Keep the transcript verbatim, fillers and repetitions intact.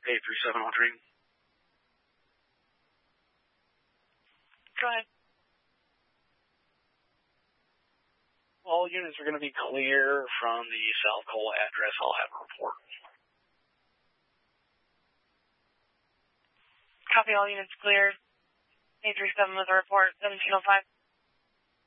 eight three seven one three. Go ahead. All units are going to be clear from the South Cole address. I'll have a report. Copy, all units clear. eight three seven with a report, seventeen oh five.